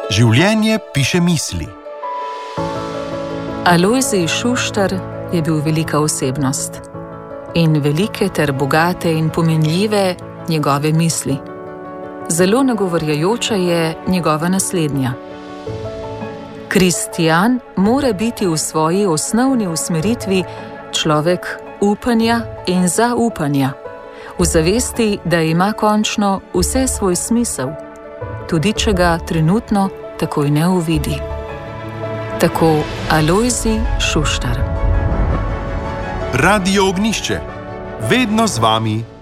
Življenje piše misli. Alojzij Šuštar je bil velika osebnost in velike ter bogate in pomenljive njegove misli. Zelo nagovarjajoča je njegova naslednja. Kristjan mora biti v svoji osnovni usmeritvi človek upanja in zaupanja, v zavesti, da ima končno vse svoj smisel, tudi če ga trenutno takoj ne uvidi. Tako Alojzij Šuštar. Radio Ognjišče. Vedno z vami.